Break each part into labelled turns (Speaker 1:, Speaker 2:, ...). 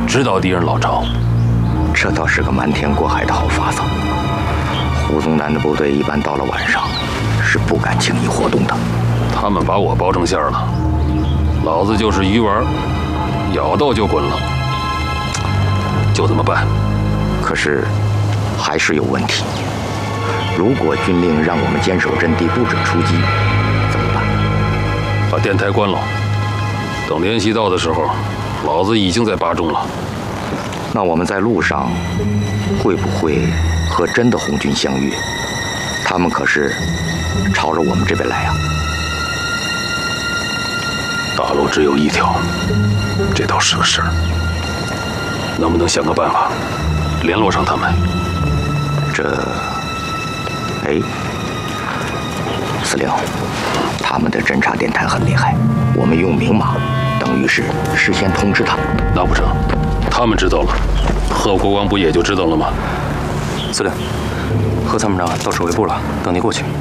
Speaker 1: 知道敌人老巢。
Speaker 2: 这倒是个瞒天过海的好法子。胡宗南的部队一般到了晚上是不敢轻易活动的。
Speaker 1: 他们把我包成馅儿了，老子就是鱼丸，咬到就滚了。就这么办。
Speaker 2: 可是，还是有问题。如果军令让我们坚守阵地，不准出击，怎么办？
Speaker 1: 把电台关了。等联系到的时候，老子已经在巴中了。
Speaker 2: 那我们在路上会不会和真的红军相遇？他们可是朝着我们这边来呀。
Speaker 1: 大路只有一条，这倒是个事儿。能不能想个办法联络上他们？
Speaker 2: 司令，他们的侦察电台很厉害，我们用明码，等于是事先通知他们。
Speaker 1: 那不成，他们知道了，贺国光不也就知道了吗？
Speaker 3: 司令，贺参谋长到指挥部了，等你过去。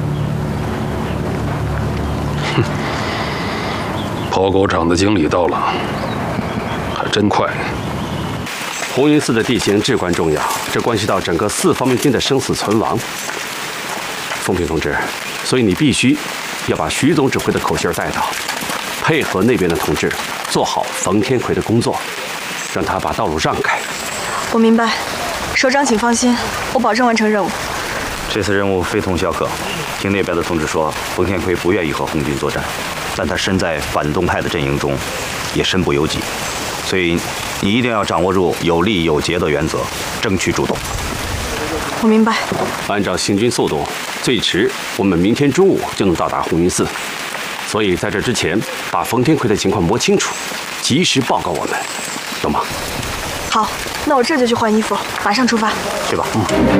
Speaker 1: 哼，跑狗场的经理到了，还真快。
Speaker 4: 红云寺的地形至关重要，这关系到整个4方面军的生死存亡。风平同志，所以你必须要把徐总指挥的口信带到，配合那边的同志做好冯天奎的工作，让他把道路让开。
Speaker 5: 我明白，首长请放心，我保证完成任务。
Speaker 6: 这次任务非同小可，听那边的同志说，冯天奎不愿意和红军作战，但他身在反动派的阵营中，也身不由己，所以你一定要掌握住有利有节的原则，争取主动。
Speaker 5: 我明白。
Speaker 4: 按照行军速度，最迟我们明天中午就能到达红云寺，所以在这之前，把冯天奎的情况摸清楚，及时报告我们，懂吗？
Speaker 5: 好，那我这就去换衣服，马上出发。
Speaker 6: 去吧。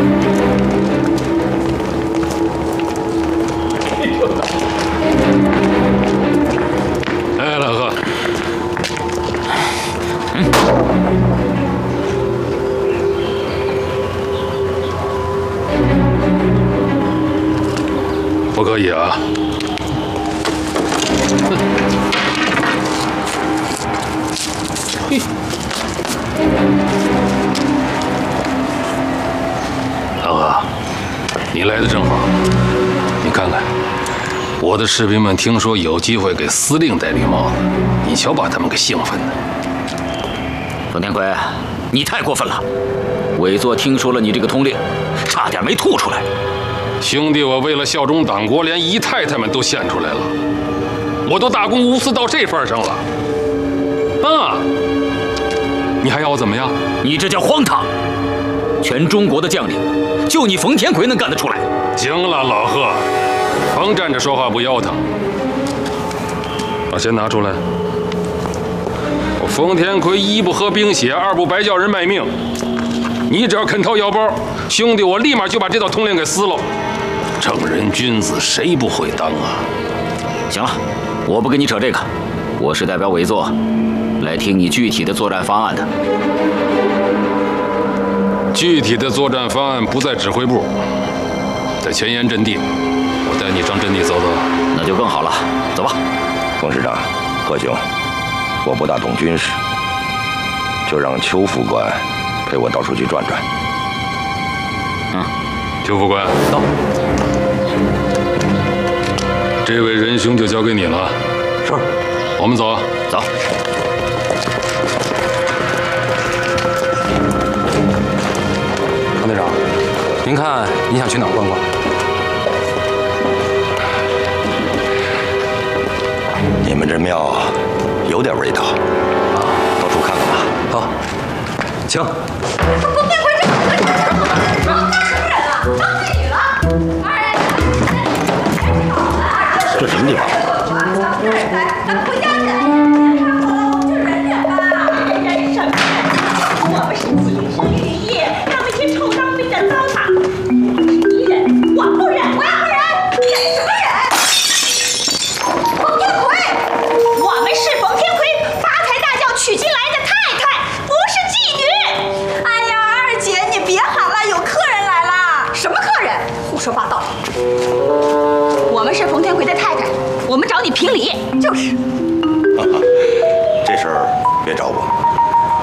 Speaker 1: 哎，老贺。不可以啊！老贺，你来的正好。你看看，我的士兵们听说有机会给司令戴绿帽子，你瞧把他们给兴奋的。
Speaker 7: 冯天奎，你太过分了！委座听说了你这个通令，差点没吐出来。
Speaker 1: 兄弟，我为了效忠党国，连姨太太们都献出来了，我都大公无私到这份上了。啊！你还要我怎么样？
Speaker 7: 你这叫荒唐！全中国的将领，就你冯天奎能干得出来。
Speaker 1: 行了，老贺，甭站着说话不腰疼。把钱拿出来。我冯天奎一不喝冰血，二不白叫人卖命。你只要肯掏腰包，兄弟，我立马就把这道通令给撕了。正人君子谁不会当啊？
Speaker 7: 行了，我不跟你扯这个，我是代表委座来听你具体的作战方案的。
Speaker 1: 具体的作战方案不在指挥部，在前沿阵地，我带你上阵地走走。
Speaker 7: 那就更好了，走吧。
Speaker 2: 董事长，贺兄，我不大懂军事，就让邱副官陪我到处去转转。
Speaker 1: 邱副官，
Speaker 3: 到。
Speaker 1: 这位仁兄就交给你了。
Speaker 3: 是。
Speaker 1: 我们走。
Speaker 7: 走。
Speaker 3: 康队长，您看你想去哪儿逛逛？
Speaker 2: 你们这庙有点味道，到处看看吧。
Speaker 3: 好，请。
Speaker 8: 冯天奎这大什么人啊？当妓女了？二人，
Speaker 2: 这什么地方？